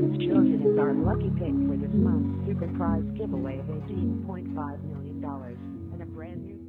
is chosen as our lucky pick for this month's super prize giveaway of $18.5 million and a brand new